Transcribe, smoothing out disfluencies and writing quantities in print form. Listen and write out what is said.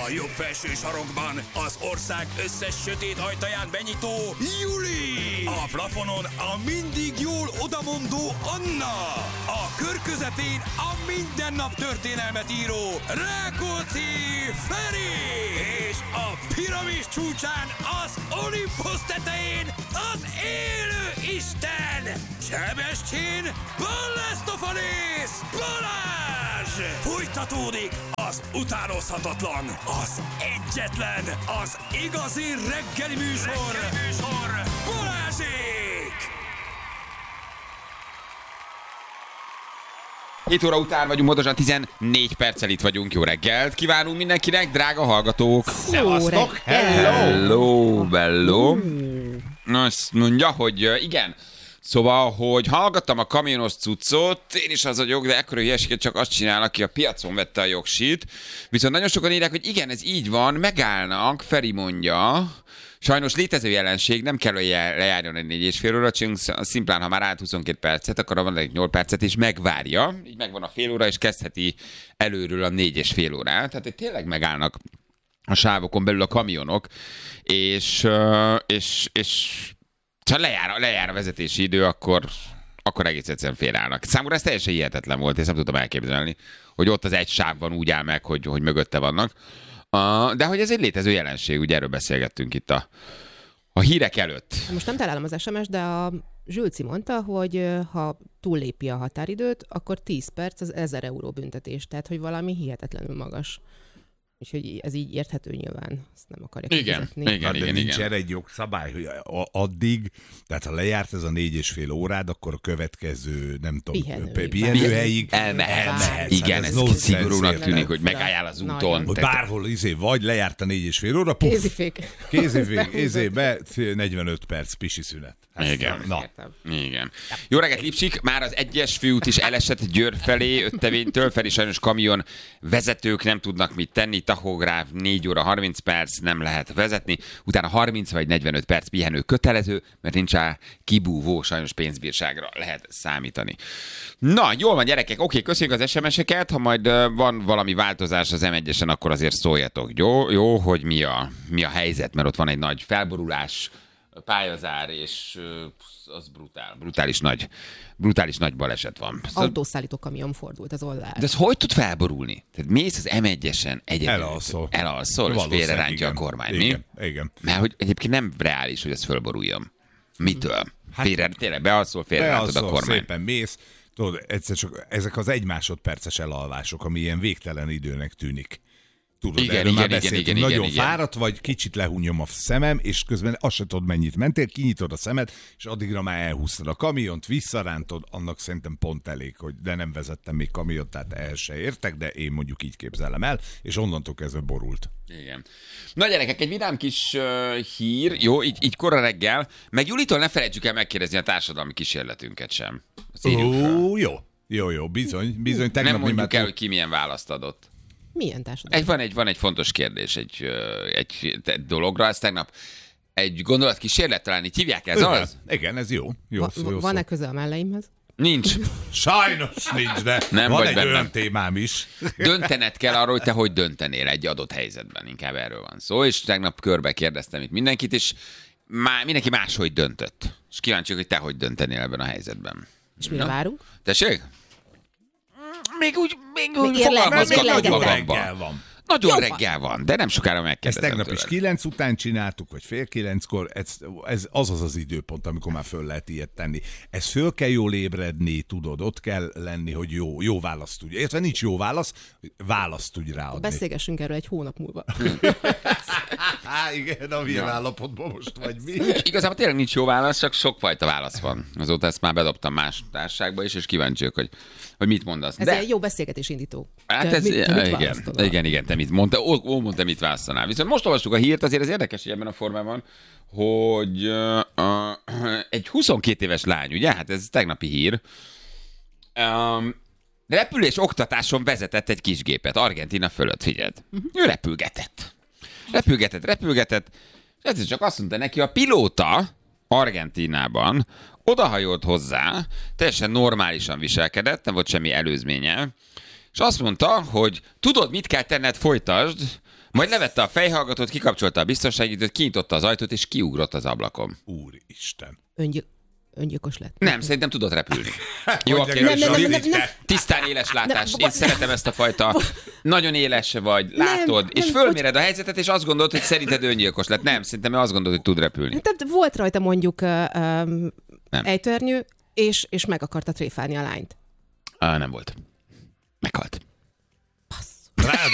A jobb felső sarokban az ország összes sötét ajtaján benyitó Juli. A plafonon a mindig jól odamondó Anna. A kör közepén a minden nap történelmet író Rákóczi Feri. És a piramis csúcsán az Olympus tetején az élő Isten Sebestyén Ballasztofalész Balázs. Folytatódik az utánozhatatlan, az egyetlen, az igazi reggeli műsor, Balázsék! 7 óra után vagyunk, pontosan 14 perccel itt vagyunk. Jó reggelt kívánunk mindenkinek, drága hallgatók! Szevasztok! Hello! Azt mondja, hogy igen. Szóval, hogy hallgattam a kamionos cuccot, én is az vagyok, de ekkora hülyeséget csak azt csinál, aki a piacon vette a jogsit. Viszont nagyon sokan írják, hogy igen, ez így van, megállnak, Feri mondja. Sajnos létező jelenség, nem kell, hogy lejárjon egy 4,5 óra, csak szimplán, ha már állt 22 percet, akkor van egy 8 percet, és megvárja. Így megvan a fél óra, és kezdheti előről a 4,5 órát. Tehát itt tényleg megállnak a sávokon belül a kamionok, és ha lejár a vezetési idő, akkor egész egyszerűen félállnak. Számomra ez teljesen hihetetlen volt, és nem tudtam elképzelni, hogy ott az egy sávban úgy áll meg, hogy mögötte vannak. De hogy ez egy létező jelenség, ugye erről beszélgettünk itt a hírek előtt. Most nem találom az SMS, de a Zsülci mondta, hogy ha túllépi a határidőt, akkor 10 perc az 1000 euró büntetés. Tehát, hogy valami hihetetlenül magas. Úgyhogy ez így érthető nyilván. Ezt nem akarja kifizetni. Igen. Nincs erre egy jogszabály, hogy addig, tehát ha lejárt ez a 4,5 órád, akkor a következő, nem tudom, pihenőhelyig elmehetsz. Igen, ez szigorúnak tűnik, hogy megálljál az úton. Hogy bárhol vagy, lejárt a 4,5 óra, puff. Kézifék, be 45 perc pisi szünet. Igen. Jó reggelt, Lipsik! Már az 1-es főút is elesett Győr felé, Öttevénytől. Feri, sajnos kamion vezetők nem tudnak mit tenni. Tahográf 4 óra 30 perc, nem lehet vezetni. Utána 30 vagy 45 perc pihenő kötelező, mert nincs rá kibúvó, sajnos pénzbírságra lehet számítani. Na, jól van, gyerekek. Oké, köszönjük az SMS-eket. Ha majd van valami változás az M1-esen, akkor azért szóljatok. Jó, hogy mi a helyzet, mert ott van egy nagy felborulás, pályazár, és az brutális nagy baleset van. Autószállító kamion fordult az oldalra. De ez hogy tud felborulni? Tehát mész az M1-esen egyedül. Elalszol, és félrerántja a kormány, igen. Mert hogy egyébként nem reális, hogy ez fölboruljon. Mitől? Tényleg bealszol, félrerántod a kormány. Szépen mész. Tudod, egyszer csak ezek az 1 másodperces elalvások, ami ilyen végtelen időnek tűnik. Tudod, igen, nagyon fáradt vagy, kicsit lehúnyom a szemem, és közben azt se tudod, mennyit mentél, kinyitod a szemed, és addigra már elhúztad a kamiont, visszarántod, annak szerintem pont elég, de nem vezettem még kamiont, tehát ehhez se értek, de én mondjuk így képzelem el, és onnantól kezdve borult. Igen. Na gyerekek, egy vidám kis hír, jó, így kora reggel, meg Julitól ne felejtsük el megkérdezni a társadalmi kísérletünket sem. Jó, bizony, tegnap nem mondjuk el, hogy ki milyen választ adott. Milyen társadalmi? Van egy fontos kérdés egy dologra, ez tegnap egy gondolatkísérlet, talán így hívják, ez az? Igen, ez jó. Van-e köze a melleimhez? Nincs. Sajnos nincs, de nem van vagy egy bennem. olyan témám is. Döntened kell arról, hogy te hogy döntenél egy adott helyzetben, inkább erről van szó, és tegnap körbe kérdeztem itt mindenkit, és mindenki máshogy döntött. És kíváncsi, hogy te hogy döntenél ebben a helyzetben. És mire várunk? Tessék? Még úgy fogalmazgatok magamban. Nagyon reggel van, de nem sokára megkérdezem. Ezt tegnap is 9 után csináltuk, vagy fél 9-kor, ez az időpont, amikor már föl lehet ilyet tenni. Ez föl kell jól ébredni, tudod, ott kell lenni, hogy jó választ tudj. Értve nincs jó választ tudj ráadni. Beszélgessünk erről egy hónap múlva. Igen, a milyen állapotban most vagy mi? Igazából tényleg nincs jó válasz, csak sokfajta válasz van. Azóta ezt már bedobtam más társaságba is, és kíváncsiak, hogy mit mondasz. Ez egy jó beszélgetés indító. Hát ez, igen, te mit mondta, mondta, mit választanál. Viszont most olvastuk a hírt, azért ez érdekes, hogy ebben a formában, hogy egy 22 éves lány, ugye, hát ez tegnapi hír, repülés oktatáson vezetett egy kisgépet, Argentína fölött, figyeld. Ő repülgetett, és egyszer csak azt mondta neki, a pilóta Argentínában odahajolt hozzá, teljesen normálisan viselkedett, nem volt semmi előzménye, és azt mondta, hogy tudod, mit kell tenned, folytasd, Majd levette a fejhallgatót, kikapcsolta a biztonságidőt, kinyitotta az ajtót, és kiugrott az ablakon. Úristen. Öngyilkos lett. Nem, szerintem tudott repülni. Jó a kérdés. Tisztán éles látás. Én szeretem ezt a fajta. Nagyon éles vagy, látod, és fölméred a helyzetet, és azt gondolod, hogy szerinted öngyilkos lett. Nem, szerintem azt gondolod, hogy tud repülni. Tehát volt rajta mondjuk ejtőernyő, és meg akarta tréfálni a lányt. Nem volt. Meghalt. Ráadásul